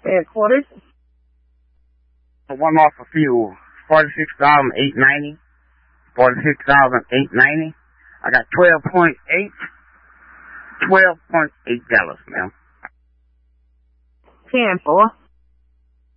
And quarters? One off of fuel, $46,890. $46,890. I got 12.8 gallons, ma'am. 10-4.